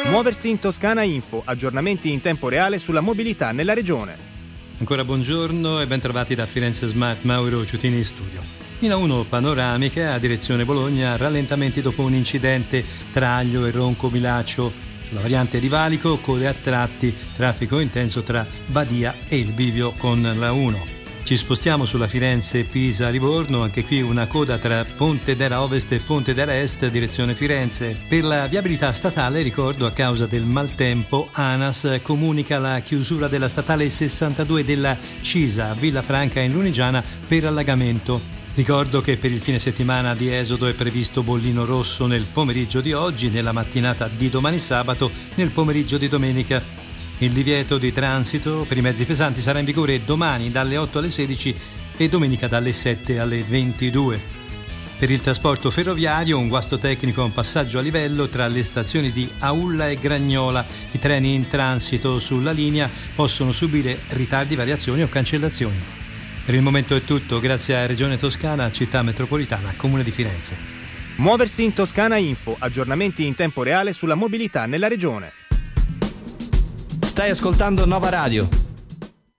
Muoversi in Toscana Info, aggiornamenti in tempo reale sulla mobilità nella regione. Ancora buongiorno e ben trovati da Firenze Smart, Mauro Ciutini in studio. In A1 panoramica a direzione Bologna, rallentamenti dopo un incidente tra Aglio e Ronco Milaccio. Sulla variante di Valico, code a tratti, traffico intenso tra Badia e il bivio con la 1. Ci spostiamo sulla Firenze-Pisa-Livorno, anche qui una coda tra Ponte d'Era Ovest e Ponte d'Era Est, direzione Firenze. Per la viabilità statale, ricordo, a causa del maltempo, ANAS comunica la chiusura della statale 62 della Cisa a Villafranca in Lunigiana per allagamento. Ricordo che per il fine settimana di esodo è previsto bollino rosso nel pomeriggio di oggi, nella mattinata di domani sabato, nel pomeriggio di domenica. Il divieto di transito per i mezzi pesanti sarà in vigore domani dalle 8 alle 16 e domenica dalle 7 alle 22. Per il trasporto ferroviario un guasto tecnico a un passaggio a livello tra le stazioni di Aulla e Gragnola. I treni in transito sulla linea possono subire ritardi, variazioni o cancellazioni. Per il momento è tutto, grazie a Regione Toscana, Città Metropolitana, Comune di Firenze. Muoversi in Toscana Info, aggiornamenti in tempo reale sulla mobilità nella regione. Stai ascoltando Nova Radio.